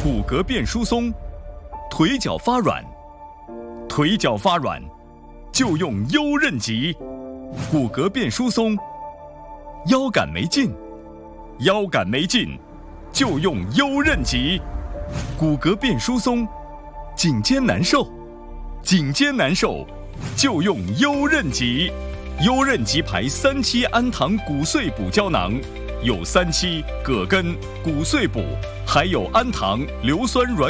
骨骼变疏松，腿脚发软，腿脚发软就用优韧极；骨骼变疏松，腰杆没劲，腰杆没劲就用优韧极；骨骼变疏松，颈肩难受，颈肩难受就用优韧极。优韧极牌3期氨糖骨碎补胶囊，有3期葛根、骨碎补，还有氨糖、硫酸软